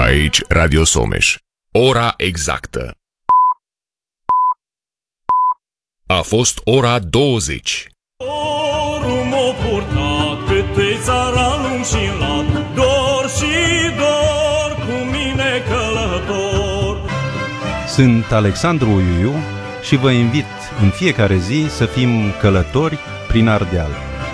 Aici Radio Someș. Ora exactă. A fost ora 20. Orul m-a purtat pe țara lung și lat, dor și dor cu mine călător. Sunt Alexandru Uiuiu și vă invit în fiecare zi să fim călători prin Ardeal.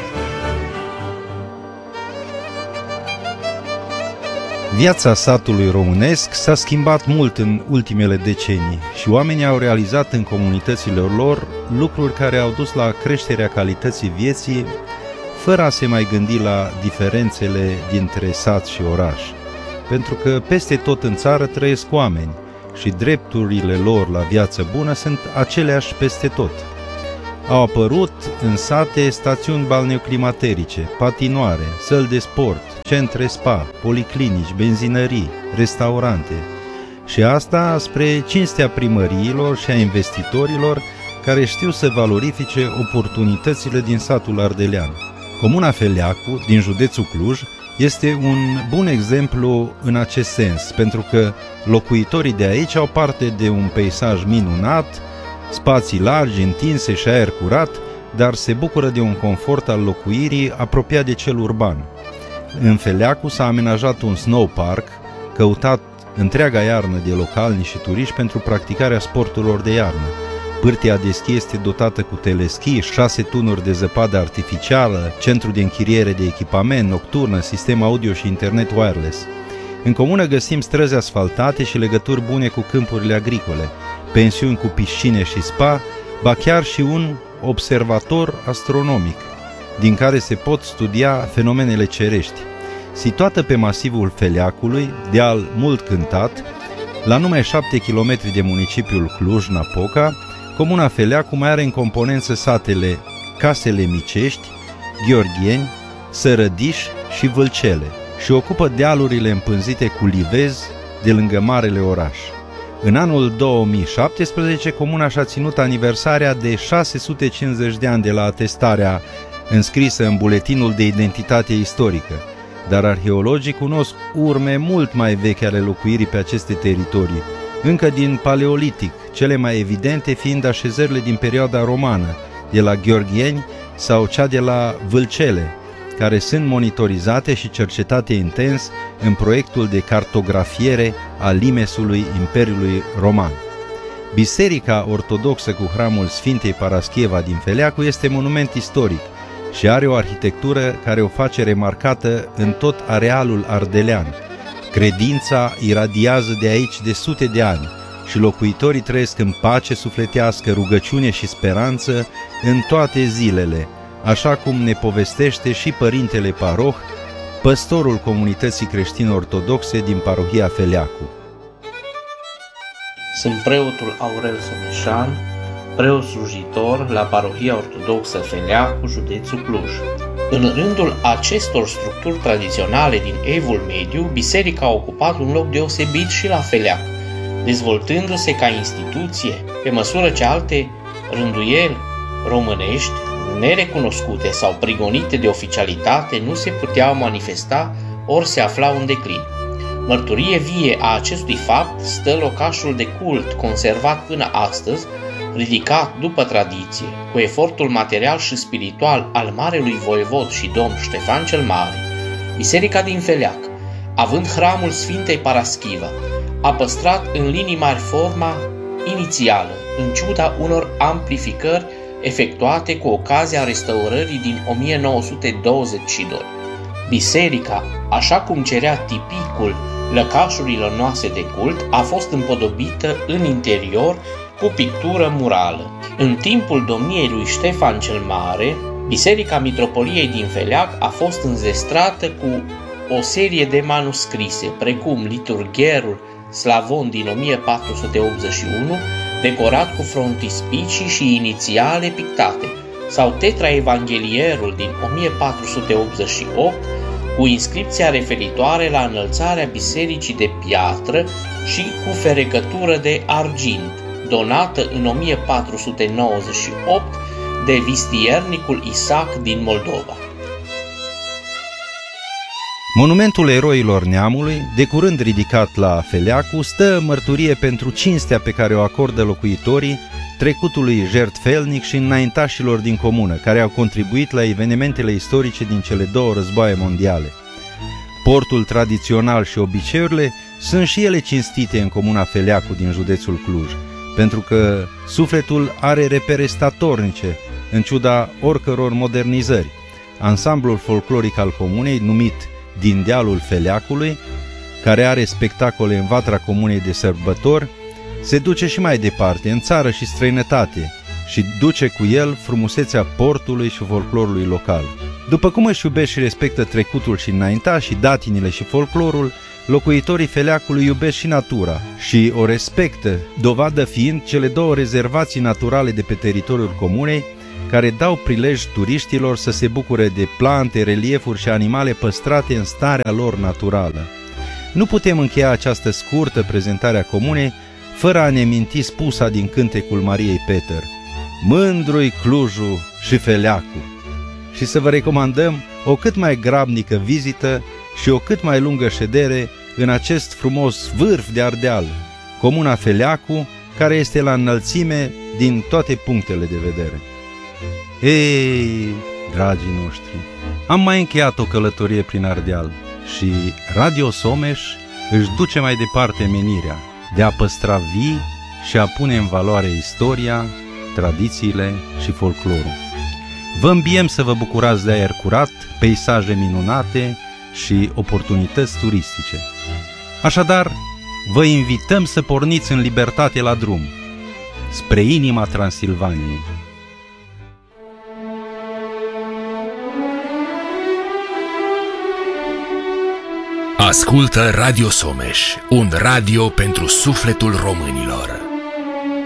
Viața satului românesc s-a schimbat mult în ultimele decenii și oamenii au realizat în comunitățile lor lucruri care au dus la creșterea calității vieții, fără a se mai gândi la diferențele dintre sat și oraș. Pentru că peste tot în țară trăiesc oameni și drepturile lor la viață bună sunt aceleași peste tot. Au apărut în sate stațiuni balneoclimaterice, patinoare, săli de sport, centre spa, policlinici, benzinării, restaurante. Și asta spre cinstea primăriilor și a investitorilor care știu să valorifice oportunitățile din satul ardelean. Comuna Feleacu, din județul Cluj, este un bun exemplu în acest sens, pentru că locuitorii de aici au parte de un peisaj minunat, spații largi, întinse și aer curat, dar se bucură de un confort al locuirii apropiat de cel urban. În Feleacu s-a amenajat un snow park, căutat întreaga iarnă de localni și turiști pentru practicarea sporturilor de iarnă. Pârtia de schi este dotată cu teleschi, 6 tunuri de zăpadă artificială, centru de închiriere de echipament, nocturnă, sistem audio și internet wireless. În comună găsim străzi asfaltate și legături bune cu câmpurile agricole, pensiuni cu piscine și spa, ba chiar și un observator astronomic, din care se pot studia fenomenele cerești. Situată pe masivul Feleacului, deal mult cântat, la numai 7 km de municipiul Cluj-Napoca, comuna Feleacu mai are în componență satele Casele Micești, Gheorgheni, Sărădiș și Vâlcele și ocupă dealurile împânzite cu livezi de lângă marele oraș. În anul 2017, comuna și-a ținut aniversarea de 650 de ani de la atestarea înscrisă în buletinul de identitate istorică, dar arheologii cunosc urme mult mai vechi ale locuirii pe aceste teritorii, încă din Paleolitic, cele mai evidente fiind așezările din perioada romană, de la Gheorgheni sau cea de la Vâlcele, care sunt monitorizate și cercetate intens în proiectul de cartografiere a limesului Imperiului Roman. Biserica ortodoxă cu hramul Sfintei Paraschieva din Feleacu este monument istoric și are o arhitectură care o face remarcată în tot arealul ardelean. Credința iradiază de aici de sute de ani și locuitorii trăiesc în pace sufletească, rugăciune și speranță în toate zilele, așa cum ne povestește și părintele paroh, păstorul comunității creștine-ortodoxe din parohia Feleacu. Sunt preotul Aurel Someșan, preot slujitor la parohia ortodoxă Feleacu, județul Cluj. În rândul acestor structuri tradiționale din Evul Mediu, biserica a ocupat un loc deosebit și la Feleacu, dezvoltându-se ca instituție, pe măsură ce alte rânduieli românești nerecunoscute sau prigonite de oficialitate nu se puteau manifesta ori se aflau în declin. Mărturie vie a acestui fapt stă locașul de cult conservat până astăzi, ridicat după tradiție, cu efortul material și spiritual al marelui voievod și domn Ștefan cel Mare. Biserica din Feleac, având hramul Sfintei Paraschiva, a păstrat în linii mari forma inițială, în ciuda unor amplificări efectuate cu ocazia restaurării din 1922. Biserica, așa cum cerea tipicul lăcașurilor noastre de cult, a fost împodobită în interior cu pictură murală. În timpul domniei lui Ștefan cel Mare, Biserica Mitropoliei din Feleac a fost înzestrată cu o serie de manuscrise, precum liturgherul Slavon din 1481, decorat cu frontispicii și inițiale pictate, sau Tetraevanghelierul din 1488, cu inscripția referitoare la înălțarea bisericii de piatră și cu ferecătură de argint, donată în 1498 de vistiernicul Isaac din Moldova. Monumentul eroilor neamului, de curând ridicat la Feleacu, stă mărturie pentru cinstea pe care o acordă locuitorii trecutului jertfelnic și înaintașilor din comună, care au contribuit la evenimentele istorice din cele două războaie mondiale. Portul tradițional și obiceiurile sunt și ele cinstite în comuna Feleacu din județul Cluj, pentru că sufletul are repere statornice, în ciuda oricăror modernizări. Ansamblul folcloric al comunei, numit Din Dealul Feleacului, care are spectacole în vatra comunei de sărbători, se duce și mai departe, în țară și străinătate, și duce cu el frumusețea portului și folclorului local. După cum își iubesc și respectă trecutul și înaintașii, datinile și folclorul, locuitorii Feleacului iubesc și natura și o respectă, dovadă fiind cele două rezervații naturale de pe teritoriul comunei, care dau prilej turiștilor să se bucure de plante, reliefuri și animale păstrate în starea lor naturală. Nu putem încheia această scurtă prezentare a comunei fără a ne minti spusa din cântecul Mariei Peter: mândru-i Clujul și Feleacu, și să vă recomandăm o cât mai grabnică vizită și o cât mai lungă ședere în acest frumos vârf de Ardeal, comuna Feleacu, care este la înălțime din toate punctele de vedere. Ei, dragii noștri, am mai încheiat o călătorie prin Ardeal și Radio Someș își duce mai departe menirea de a păstra vii și a pune în valoare istoria, tradițiile și folclorul. Vă îmbiem să vă bucurați de aer curat, peisaje minunate și oportunități turistice. Așadar, vă invităm să porniți în libertate la drum, spre inima Transilvaniei. Ascultă Radio Someș, un radio pentru sufletul românilor.